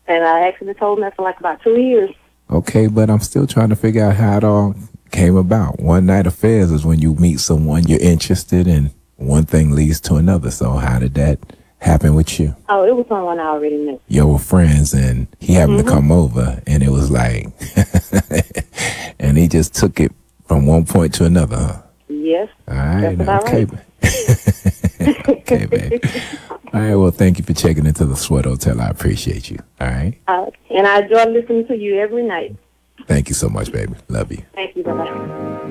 And I actually told him that for like about 2 years. Okay, but I'm still trying to figure out how it all came about. One night affairs is when you meet someone you're interested in. One thing leads to another. So how did that happen with you? Oh, it was someone I already knew. You were friends and he happened to come over and it was like, and he just took it from one point to another, huh? Yes. All right. That's about Okay. right. Okay, man. All right. Well, thank you for checking into the Sweat Hotel. I appreciate you. All right. And I enjoy listening to you every night. Thank you so much, baby. Love you. Thank you. Bye-bye.